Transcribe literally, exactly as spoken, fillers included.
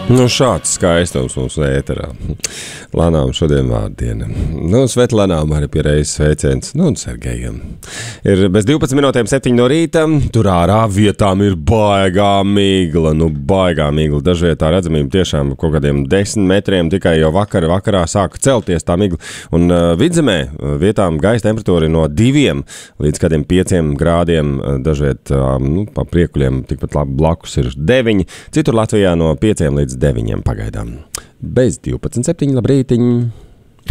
Nu, šāds skaistums mums ēterā. Lanām šodien vārdiena. Nu, Svetlanām arī pie reizes sveiciens. Nu, un Sergejam. Ir bez divpadsmit minūtēm septiņi no rīta. Tur ārā vietām ir baigā migla. Nu, baigā migla. Dažvietā redzamība tiešām kaut kādiem desmit metriem. Tikai jau vakar, vakarā sāka celties tā migla. Un uh, vidzemē vietām gaisa temperatūra no diviem līdz kādiem pieciem grādiem. Dažviet uh, nu, pa priekuļiem tikpat labi blakus ir deviņi. Citur Latvijā no pieciem līdz deviņiem pagaidām. Bez divpadsmit septiņi, labrītiņi!